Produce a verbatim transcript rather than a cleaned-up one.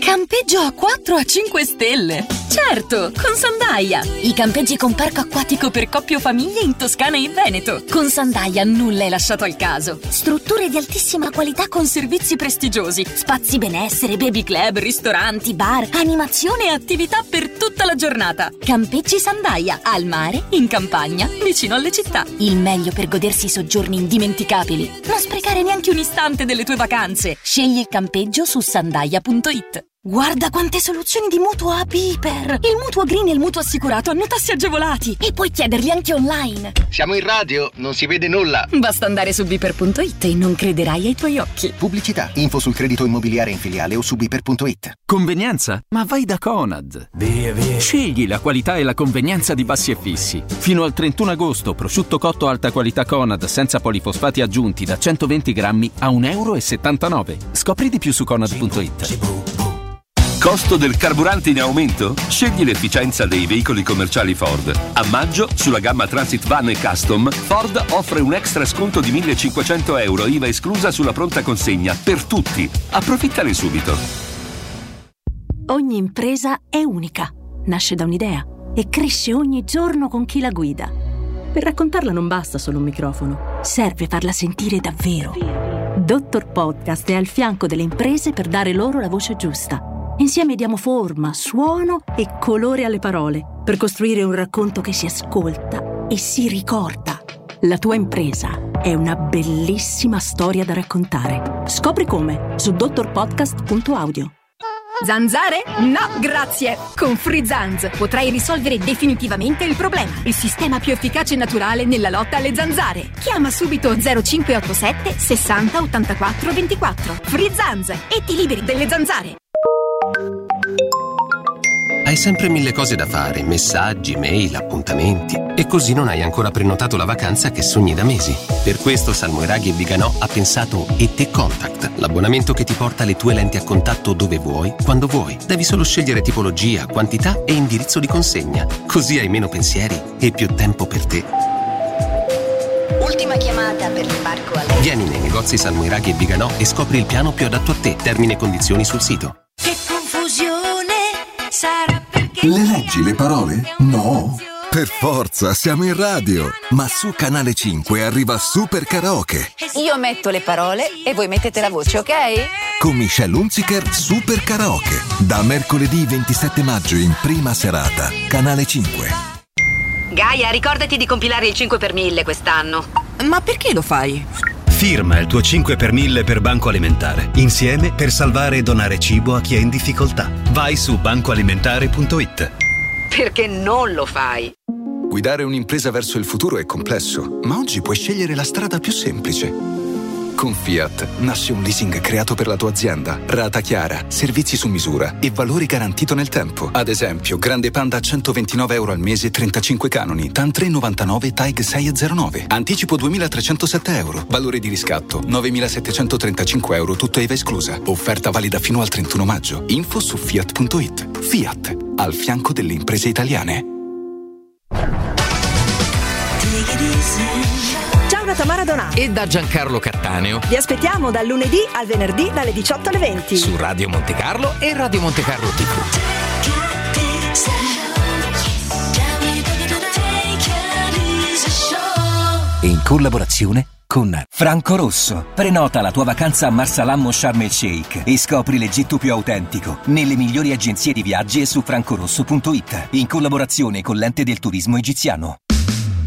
Campeggio a quattro a cinque stelle! Certo, con Sandaia! I campeggi con parco acquatico per coppie o famiglie in Toscana e in Veneto. Con Sandaia nulla è lasciato al caso. Strutture di altissima qualità con servizi prestigiosi, spazi benessere, baby club, ristoranti, bar, animazione e attività per tutta la giornata. Campeggi Sandaia, al mare, in campagna, vicino alle città. Il meglio per godersi i soggiorni indimenticabili. Non sprecare neanche un istante delle tue vacanze. Scegli il campeggio su sandaia punto it. Guarda quante soluzioni di mutuo a Biper! Il mutuo green e il mutuo assicurato hanno tassi agevolati e puoi chiederli anche online. Siamo in radio, non si vede nulla. Basta andare su biper punto it e non crederai ai tuoi occhi. Pubblicità, info sul credito immobiliare in filiale o su biper punto it. Convenienza? Ma vai da Conad. Via, via. Scegli la qualità e la convenienza di Bassi e Fissi. Fino al trentuno agosto, prosciutto cotto alta qualità Conad senza polifosfati aggiunti da centoventi grammi a un euro e settantanove. Scopri di più su conad punto it. Costo del carburante in aumento? Scegli l'efficienza dei veicoli commerciali Ford. A maggio, sulla gamma Transit Van e Custom, Ford offre un extra sconto di millecinquecento euro I V A esclusa sulla pronta consegna per tutti. Approfittane subito. Ogni impresa è unica, nasce da un'idea e cresce ogni giorno con chi la guida. Per raccontarla non basta solo un microfono, serve farla sentire davvero. Dottor Podcast è al fianco delle imprese per dare loro la voce giusta. Insieme diamo forma, suono e colore alle parole per costruire un racconto che si ascolta e si ricorda. La tua impresa è una bellissima storia da raccontare. Scopri come su dottor podcast punto audio. Zanzare? No, grazie! Con FreeZanz potrai risolvere definitivamente il problema. Il sistema più efficace e naturale nella lotta alle zanzare. Chiama subito zero cinque otto sette sessanta ottantaquattro ventiquattro. FreeZanz e ti liberi delle zanzare. Hai sempre mille cose da fare, messaggi, mail, appuntamenti, e così non hai ancora prenotato la vacanza che sogni da mesi. Per questo Salmoiraghi e Viganò ha pensato E T Contact, l'abbonamento che ti porta le tue lenti a contatto dove vuoi, quando vuoi. Devi solo scegliere tipologia, quantità e indirizzo di consegna. Così hai meno pensieri e più tempo per te. Ultima chiamata per l'imbarco a lei. Vieni nei negozi Salmoiraghi e Viganò e scopri il piano più adatto a te. Termini e condizioni sul sito. Che confusione sarà perché... Le leggi le parole? No! Per forza, siamo in radio! Ma su Canale cinque arriva Super Karaoke. Io metto le parole e voi mettete la voce, ok? Con Michelle Hunziker, Super Karaoke. Da mercoledì ventisette maggio in prima serata. Canale cinque. Gaia, ricordati di compilare il cinque per mille quest'anno. Ma perché lo fai? Firma il tuo cinque per mille per Banco Alimentare. Insieme per salvare e donare cibo a chi è in difficoltà. Vai su banco alimentare punto it. Perché non lo fai? Guidare un'impresa verso il futuro è complesso, ma oggi puoi scegliere la strada più semplice. Con Fiat nasce un leasing creato per la tua azienda. Rata chiara, servizi su misura e valori garantito nel tempo. Ad esempio, Grande Panda a centoventinove euro al mese, trentacinque canoni, TAN tre virgola novantanove, TAG sei virgola zero nove. Anticipo duemilatrecentosette euro. Valore di riscatto novemilasettecentotrentacinque euro, tutto I V A esclusa. Offerta valida fino al trentuno maggio. Info su fiat punto it. Fiat, al fianco delle imprese italiane. Ciao da Tamara Donà e da Giancarlo Cattaneo. Vi aspettiamo dal lunedì al venerdì dalle diciotto alle venti su Radio Monte Carlo e Radio Monte Carlo tivù. In collaborazione con Franco Rosso. Prenota la tua vacanza a Marsalam o Sharm el Sheikh e scopri l'Egitto più autentico nelle migliori agenzie di viaggi e su francorosso punto it. In collaborazione con l'Ente del Turismo Egiziano.